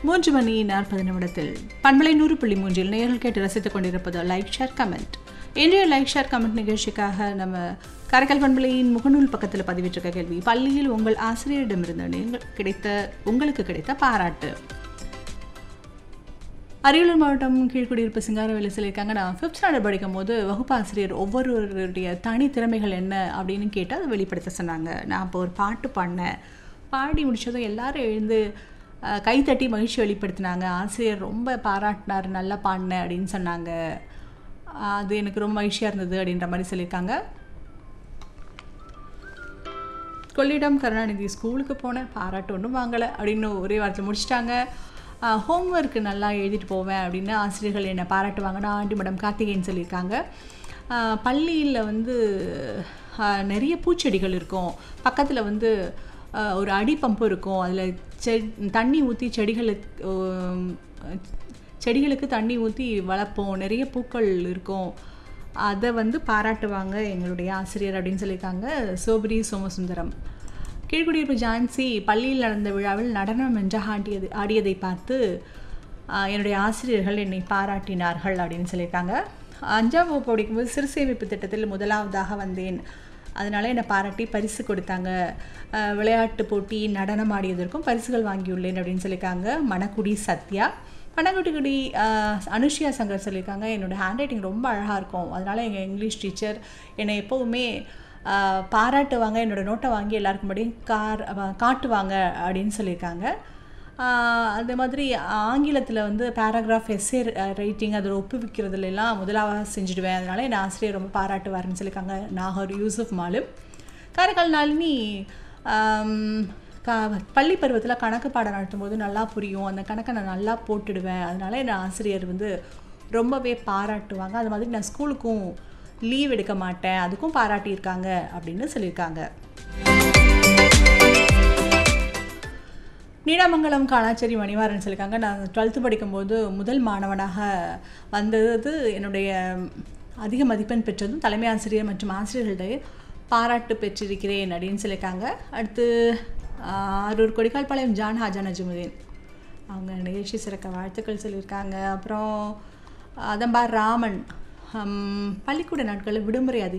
3 மணி 40 நிமிடத்தில் பண்பலை 100.3 நேயர்கள் கேட்டு ரசித்துக் கொண்டிருப்பது லைக் ஷேர் கமெண்ட். இன்றைய லைக் ஷேர் கமெண்ட் நிகழ்ச்சிக்காக நம்ம காரைக்கால் பண்பலையின் முகநூல் பக்கத்தில் பதிவிட்டிருக்க கேள்வி, பள்ளியில் உங்கள் ஆசிரியரிடமிருந்து உங்களுக்கு கிடைத்த பாராட்டு. அரியலூர் மாவட்டம் கீழ்குடியிருப்பு சிங்காரவேலு சொல்லியிருக்காங்க, நான் 5th ஸ்டாண்டர்ட் படிக்கும் போது வகுப்பு ஆசிரியர் ஒவ்வொருவருடைய தனி திறமைகள் என்ன அப்படின்னு கேட்டு அதை வெளிப்படுத்த சொன்னாங்க. நான் இப்போ ஒரு பாட்டு பாடினேன். பாடி முடித்ததும் எல்லாரும் எழுந்து கைத்தட்டி மகிழ்ச்சி வெளிப்படுத்தினாங்க. ஆசிரியர் ரொம்ப பாராட்டினார், நல்லா பாடினேன் அப்படின்னு சொன்னாங்க. அது எனக்கு ரொம்ப மகிழ்ச்சியாக இருந்தது அப்படின்ற மாதிரி சொல்லியிருக்காங்க. கொள்ளிடம் கருணாநிதி, ஸ்கூலுக்கு போனேன், பாராட்டு ஒன்றும் வாங்கலை அப்படின்னு ஒரே வாரத்தில் முடிச்சிட்டாங்க. ஹோம்ஒர்க்கு நல்லா எழுதிட்டு போவேன் அப்படின்னு ஆசிரியர்கள் என்னை பாராட்டுவாங்கன்னா ஆண்டி மேடம் கார்த்திகேயன் சொல்லியிருக்காங்க. பள்ளியில் நிறைய பூச்செடிகள் இருக்கும், பக்கத்தில் ஒரு அடி பம்பு இருக்கும், அதில் தண்ணி ஊற்றி செடிகளுக்கு தண்ணி ஊற்றி வளர்ப்போம், நிறைய பூக்கள் இருக்கும், அதை பாராட்டுவாங்க எங்களுடைய ஆசிரியர் அப்படின்னு சொல்லியிருக்காங்க. சோபரி சோமசுந்தரம். கீழ்குடியிருப்பு ஜான்சி, பள்ளியில் நடந்த விழாவில் நடனம் என்று ஆடியதை பார்த்து என்னுடைய ஆசிரியர்கள் என்னை பாராட்டினார்கள் அப்படின்னு சொல்லியிருக்காங்க. 5ஆம் வகுப்பு படிக்கும்போது சிறு சேமிப்பு திட்டத்தில் முதலாவதாக வந்தேன், அதனால் என்னை பாராட்டி பரிசு கொடுத்தாங்க. விளையாட்டு போட்டி நடனம் ஆடியதற்கும் பரிசுகள் வாங்கியுள்ளேன் அப்படின்னு சொல்லியிருக்காங்க. மணக்குடி சத்யா. பனங்குட்டிக்குடி அனுஷியா சங்கர் சொல்லியிருக்காங்க, என்னோடய ஹேண்ட் ரைட்டிங் ரொம்ப அழகாக இருக்கும், அதனால் எங்கள் இங்கிலீஷ் டீச்சர் என்னை எப்போவுமே பாராட்டுவாங்க, என்னோடய நோட்டை வாங்கி எல்லாருக்கும் முன்னாடியும் காட்டுவாங்க அப்படின்னு சொல்லியிருக்காங்க. அதே மாதிரி ஆங்கிலத்தில் பேராகிராஃப் எஸ்ஏ ரைட்டிங் அதில் ஒப்புவிக்கிறதுலாம் முதலாக செஞ்சுடுவேன், அதனால் என் ஆசிரியர் ரொம்ப பாராட்டுவார்னு சொல்லியிருக்காங்க. நாகர் யூசுஃப் மாலும். காரைக்கால் நாளினி, பள்ளி பருவத்தில் கணக்கு பாடம் நடத்தும் போது நல்லா புரியும், அந்த கணக்கை நான் நல்லா போட்டுடுவேன், அதனால் என் ஆசிரியர் ரொம்பவே பாராட்டுவாங்க. அது மாதிரி நான் ஸ்கூலுக்கும் லீவ் எடுக்க மாட்டேன், அதுக்கும் பாராட்டியிருக்காங்க அப்படின்னு சொல்லியிருக்காங்க. நீடாமங்கலம் காணாச்சேரி மணிவாரன் சொல்லியிருக்காங்க, நான் 12th படிக்கும்போது முதல் மாணவனாக வந்தது, என்னுடைய அதிக மதிப்பெண் பெற்றதும் தலைமை ஆசிரியர் மற்றும் ஆசிரியர்களுடைய பாராட்டு பெற்றிருக்கிறேன் அப்படின்னு சொல்லியிருக்காங்க. அடுத்து அரூர் கொடிக்கால்பாளையம் ஜான் ஹாஜா நஜமுதீன், அவங்க நிகழ்ச்சி சிறக்க வாழ்த்துக்கள் சொல்லியிருக்காங்க. அப்புறம் அதம்பார் ராமன், பள்ளிக்கூட நாட்களில் விடுமுறை